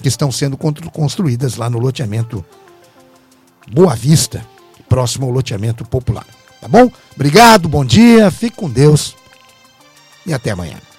que estão sendo construídas lá no loteamento Boa Vista, próximo ao loteamento popular. Tá bom? Obrigado, bom dia, fique com Deus e até amanhã.